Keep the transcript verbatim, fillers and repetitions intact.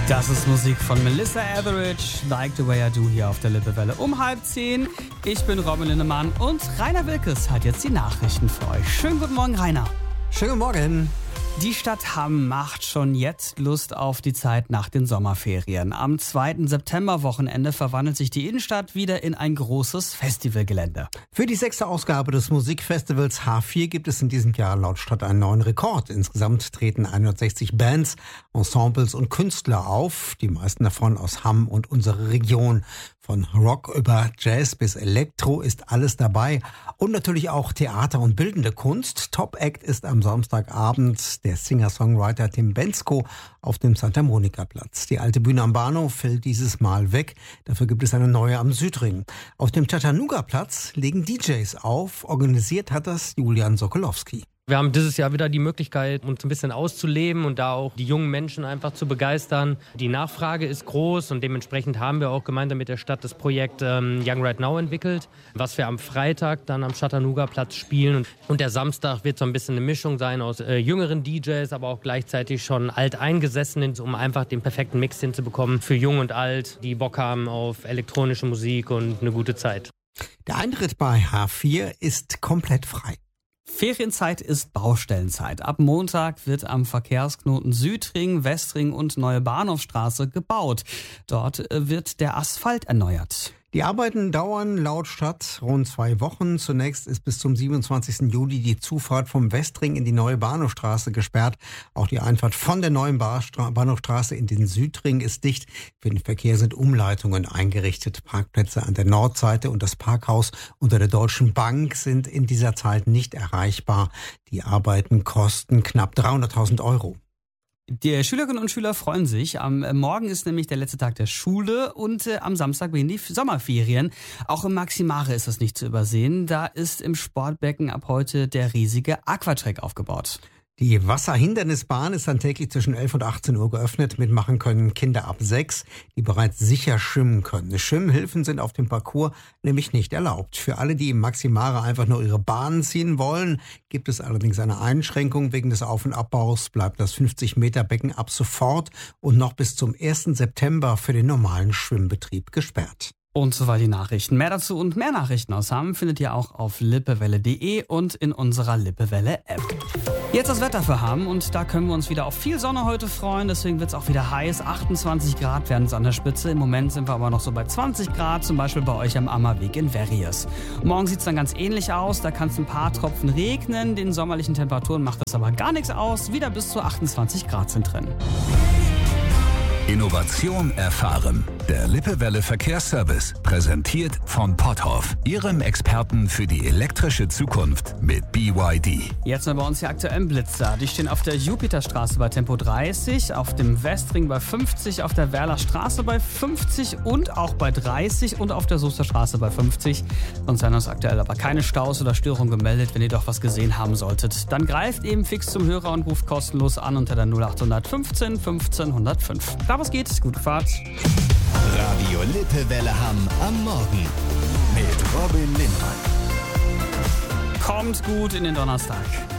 Das ist Musik von Melissa Etheridge, Like the Way I Do hier auf der Lippewelle um halb zehn. Ich bin Robin Linnemann und Rainer Wilkes hat jetzt die Nachrichten für euch. Schönen guten Morgen, Rainer. Schönen Morgen. Die Stadt Hamm macht schon jetzt Lust auf die Zeit nach den Sommerferien. Am zweiten Septemberwochenende verwandelt sich die Innenstadt wieder in ein großes Festivalgelände. Für die sechste Ausgabe des Musikfestivals H vier gibt es in diesem Jahr laut Stadt einen neuen Rekord. Insgesamt treten hundertsechzig Bands, Ensembles und Künstler auf, die meisten davon aus Hamm und unserer Region. Von Rock über Jazz bis Elektro ist alles dabei und natürlich auch Theater und bildende Kunst. Top-Act ist am Samstagabend der Singer-Songwriter Tim Bendzko auf dem Santa Monica Platz. Die alte Bühne am Bahnhof fällt dieses Mal weg. Dafür gibt es eine neue am Südring. Auf dem Chattanooga Platz legen D Js auf. Organisiert hat das Julian Sokolowski. Wir haben dieses Jahr wieder die Möglichkeit, uns ein bisschen auszuleben und da auch die jungen Menschen einfach zu begeistern. Die Nachfrage ist groß und dementsprechend haben wir auch gemeinsam mit der Stadt das Projekt ähm, Young Right Now entwickelt, was wir am Freitag dann am Chattanooga Platz spielen. Und der Samstag wird so ein bisschen eine Mischung sein aus äh, jüngeren D Js, aber auch gleichzeitig schon alteingesessenen, um einfach den perfekten Mix hinzubekommen für Jung und Alt, die Bock haben auf elektronische Musik und eine gute Zeit. Der Eintritt bei H vier ist komplett frei. Ferienzeit ist Baustellenzeit. Ab Montag wird am Verkehrsknoten Südring, Westring und Neue Bahnhofstraße gebaut. Dort wird der Asphalt erneuert. Die Arbeiten dauern laut Stadt rund zwei Wochen. Zunächst ist bis zum siebenundzwanzigsten Juli die Zufahrt vom Westring in die Neue Bahnhofstraße gesperrt. Auch die Einfahrt von der Neuen Bahnhofstraße in den Südring ist dicht. Für den Verkehr sind Umleitungen eingerichtet. Parkplätze an der Nordseite und das Parkhaus unter der Deutschen Bank sind in dieser Zeit nicht erreichbar. Die Arbeiten kosten knapp dreihunderttausend Euro. Die Schülerinnen und Schüler freuen sich. Am Morgen ist nämlich der letzte Tag der Schule und äh, am Samstag beginnen die Sommerferien. Auch im Maximare ist das nicht zu übersehen. Da ist im Sportbecken ab heute der riesige Aquatrack aufgebaut. Die Wasserhindernisbahn ist dann täglich zwischen elf und achtzehn Uhr geöffnet. Mitmachen können Kinder ab sechs, die bereits sicher schwimmen können. Schwimmhilfen sind auf dem Parcours nämlich nicht erlaubt. Für alle, die im Maximare einfach nur ihre Bahnen ziehen wollen, gibt es allerdings eine Einschränkung. Wegen des Auf- und Abbaus bleibt das fünfzig Meter Becken ab sofort und noch bis zum ersten September für den normalen Schwimmbetrieb gesperrt. Und soweit die Nachrichten. Mehr dazu und mehr Nachrichten aus Hamm findet ihr auch auf lippewelle punkt de und in unserer Lippewelle-App. Jetzt das Wetter für Hamm und da können wir uns wieder auf viel Sonne heute freuen. Deswegen wird es auch wieder heiß. achtundzwanzig Grad werden es an der Spitze. Im Moment sind wir aber noch so bei zwanzig Grad, zum Beispiel bei euch am Ammerweg in Verriers. Morgen sieht es dann ganz ähnlich aus. Da kann es ein paar Tropfen regnen. Den sommerlichen Temperaturen macht das aber gar nichts aus. Wieder bis zu achtundzwanzig Grad sind drin. Innovation erfahren. Der Lippewelle Verkehrsservice, präsentiert von Potthoff, Ihrem Experten für die elektrische Zukunft mit B Y D. Jetzt mal bei uns die aktuellen Blitzer. Die stehen auf der Jupiterstraße bei Tempo dreißig, auf dem Westring bei fünfzig, auf der Werler Straße bei fünfzig und auch bei dreißig und auf der Soesterstraße bei fünfzig. Sonst werden uns aktuell aber keine Staus oder Störungen gemeldet. Wenn ihr doch was gesehen haben solltet, dann greift eben fix zum Hörer und ruft kostenlos an unter der null acht fünfzehn fünfzehn null null fünf. Da was geht, gute Fahrt. Radio Lippewelle Hamm am Morgen mit Robin Linnemann. Kommt gut in den Donnerstag.